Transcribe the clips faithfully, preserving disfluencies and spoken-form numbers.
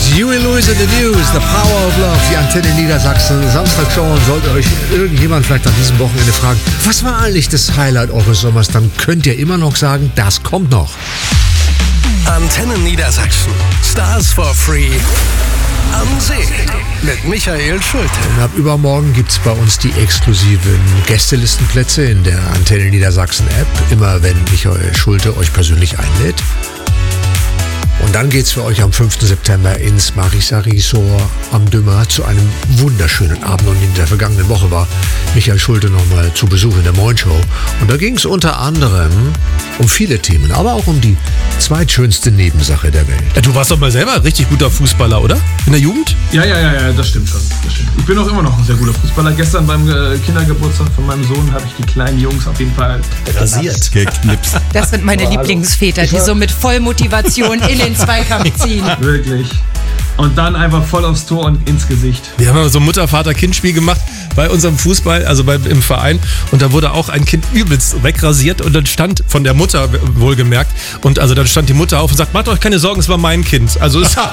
Huey Lewis in the News, The Power of Love, die Antenne Niedersachsen. Samstag schauen, sollte euch irgendjemand vielleicht an diesem Wochenende fragen, was war eigentlich das Highlight eures Sommers, dann könnt ihr immer noch sagen, das kommt noch. Antenne Niedersachsen. Stars for Free. Am See mit Michael Schulte. Und ab übermorgen gibt es bei uns die exklusiven Gästelistenplätze in der Antenne Niedersachsen App. Immer wenn Michael Schulte euch persönlich einlädt. Und dann geht's für euch am fünften September ins Marisa-Resort am Dümmer zu einem wunderschönen Abend. Und in der vergangenen Woche war Michael Schulte nochmal zu Besuch in der Moin Show. Und da ging es unter anderem um viele Themen, aber auch um die zweitschönste Nebensache der Welt. Ja, du warst doch mal selber ein richtig guter Fußballer, oder? In der Jugend? Ja, ja, ja, ja, das stimmt schon. Das stimmt. Ich bin auch immer noch ein sehr guter Fußballer. Gestern beim äh, Kindergeburtstag von meinem Sohn habe ich die kleinen Jungs auf jeden Fall rasiert. Geknipst. Das sind meine also, Lieblingsväter, die so mit Vollmotivation in den Zweikampf ziehen. Wirklich. Und dann einfach voll aufs Tor und ins Gesicht. Wir haben so ein Mutter-Vater-Kind-Spiel gemacht bei unserem Fußball, also bei, im Verein. Und da wurde auch ein Kind übelst wegrasiert und dann stand von der Mutter wohlgemerkt. Und also dann stand die Mutter auf und sagt, macht euch keine Sorgen, es war mein Kind. Also es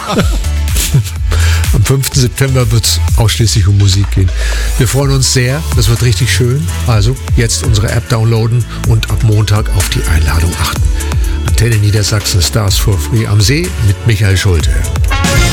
Am fünften September wird es ausschließlich um Musik gehen. Wir freuen uns sehr, das wird richtig schön. Also jetzt unsere App downloaden und ab Montag auf die Einladung achten. Antenne Niedersachsen, Stars for Free am See mit Michael Schulte.